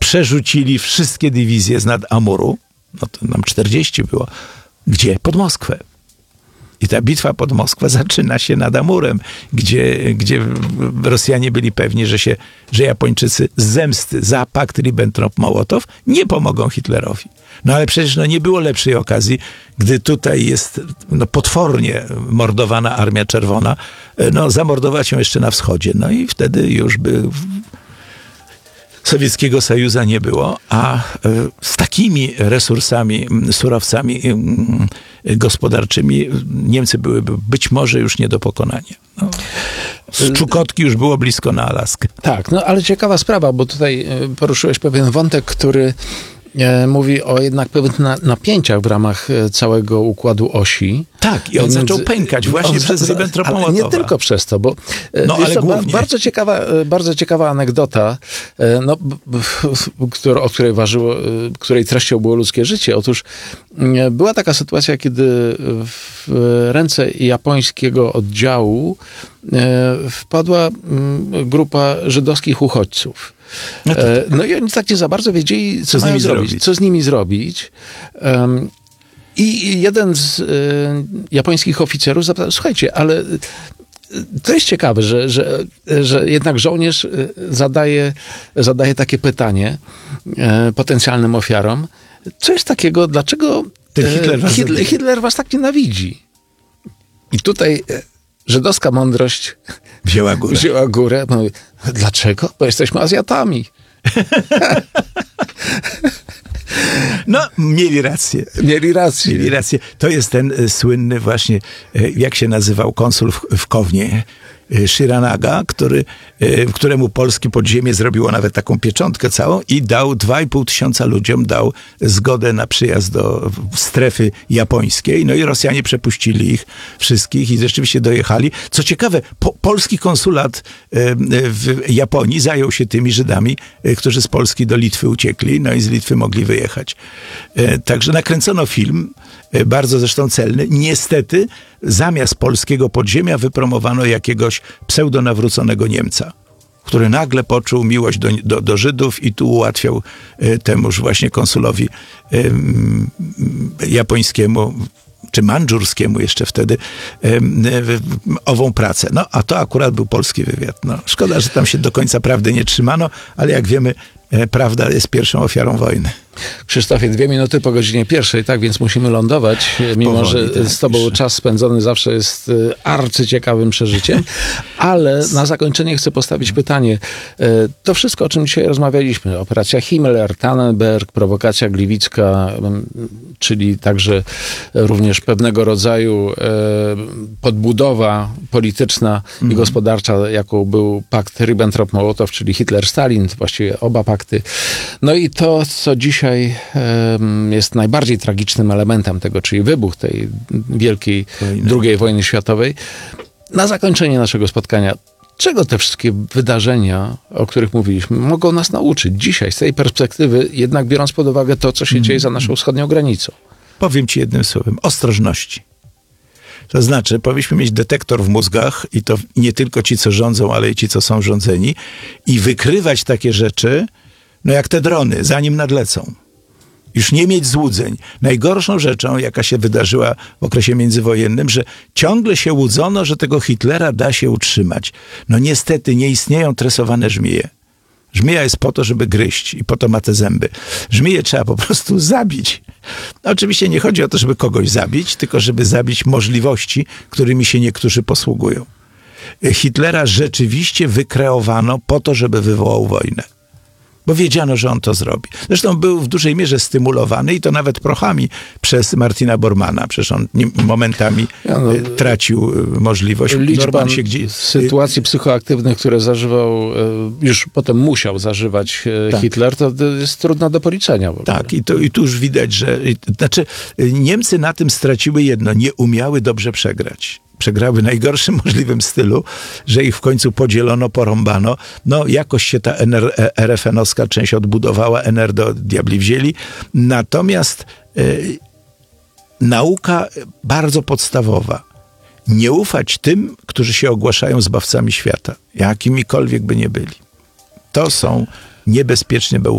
przerzucili wszystkie dywizje z nad Amuru, no to nam 40 było, gdzie? Pod Moskwę. I ta bitwa pod Moskwę zaczyna się nad Amurem, gdzie Rosjanie byli pewni, że Japończycy z zemsty za pakt Ribbentrop-Mołotow nie pomogą Hitlerowi. No ale przecież nie było lepszej okazji, gdy tutaj jest potwornie mordowana Armia Czerwona, zamordować ją jeszcze na wschodzie. No i wtedy już by Sowieckiego Sojuza nie było, a z takimi resursami, surowcami gospodarczymi Niemcy byłyby być może już nie do pokonania. Z Czukotki już było blisko na Alaskę. Tak, ale ciekawa sprawa, bo tutaj poruszyłeś pewien wątek, który mówi o jednak pewnych napięciach w ramach całego układu osi. Tak, i on zaczął pękać właśnie przez Ribbentrop-Mołotowa. Ale nie tylko przez to, bo ale głównie. Bardzo ciekawa anegdota, o której treścią było ludzkie życie. Otóż była taka sytuacja, kiedy w ręce japońskiego oddziału wpadła grupa żydowskich uchodźców. I oni tak nie za bardzo wiedzieli, co z nimi zrobić. I jeden z japońskich oficerów zapytał, słuchajcie, ale to jest ciekawe, że jednak żołnierz zadaje takie pytanie potencjalnym ofiarom. Co jest takiego, dlaczego Hitler was tak nienawidzi? I tutaj żydowska mądrość wzięła górę. Mówi, dlaczego? Bo jesteśmy Azjatami. Mieli rację. Mieli rację. To jest ten słynny właśnie, jak się nazywał konsul w Kownie, Shiranaga, któremu polskie podziemie zrobiło nawet taką pieczątkę całą i dał 2500 ludziom, dał zgodę na przyjazd do strefy japońskiej. No i Rosjanie przepuścili ich wszystkich i rzeczywiście dojechali. Co ciekawe, polski konsulat w Japonii zajął się tymi Żydami, którzy z Polski do Litwy uciekli, no i z Litwy mogli wyjechać. Także nakręcono film, bardzo zresztą celny. Niestety zamiast polskiego podziemia wypromowano jakiegoś pseudonawróconego Niemca, który nagle poczuł miłość do Żydów i tu ułatwiał temuż właśnie konsulowi japońskiemu, czy mandżurskiemu jeszcze wtedy, ową pracę. A to akurat był polski wywiad. Szkoda, że tam się do końca prawdy nie trzymano, ale jak wiemy, prawda jest pierwszą ofiarą wojny. Krzysztofie, 2 minuty po godzinie 1, tak więc musimy lądować, mimo że z tobą czas spędzony zawsze jest arcyciekawym przeżyciem, ale na zakończenie chcę postawić pytanie. To wszystko, o czym dzisiaj rozmawialiśmy, operacja Himmler, Tannenberg, prowokacja gliwicka, czyli także również pewnego rodzaju podbudowa polityczna i gospodarcza, jaką był pakt Ribbentrop-Mołotow, czyli Hitler-Stalin, właściwie oba pakty. No i to, co dzisiaj jest najbardziej tragicznym elementem tego, czyli wybuch tej wielkiej II wojny światowej. Na zakończenie naszego spotkania, czego te wszystkie wydarzenia, o których mówiliśmy, mogą nas nauczyć dzisiaj, z tej perspektywy, jednak biorąc pod uwagę to, co się dzieje za naszą wschodnią granicą? Powiem ci jednym słowem. Ostrożności. To znaczy, powinniśmy mieć detektor w mózgach i to nie tylko ci, co rządzą, ale i ci, co są rządzeni i wykrywać takie rzeczy, jak te drony, zanim nadlecą. Już nie mieć złudzeń. Najgorszą rzeczą, jaka się wydarzyła w okresie międzywojennym, że ciągle się łudzono, że tego Hitlera da się utrzymać. Niestety nie istnieją tresowane żmije. Żmija jest po to, żeby gryźć i po to ma te zęby. Żmiję trzeba po prostu zabić. Oczywiście nie chodzi o to, żeby kogoś zabić, tylko żeby zabić możliwości, którymi się niektórzy posługują. Hitlera rzeczywiście wykreowano po to, żeby wywołał wojnę. Bo wiedziano, że on to zrobi. Zresztą był w dużej mierze stymulowany i to nawet prochami przez Martina Bormana. Przecież on momentami tracił możliwość. Liczba sytuacji psychoaktywnych, które zażywał, już potem musiał zażywać Hitler, to jest trudno do policzenia. Tak, i tu już widać, że Niemcy na tym straciły jedno. Nie umiały dobrze przegrać. Przegrały w najgorszym możliwym stylu, że ich w końcu podzielono, porąbano. Jakoś się ta RFN-owska część odbudowała, NR do diabli wzięli. Natomiast nauka bardzo podstawowa. Nie ufać tym, którzy się ogłaszają zbawcami świata, jakimikolwiek by nie byli. To są niebezpieczni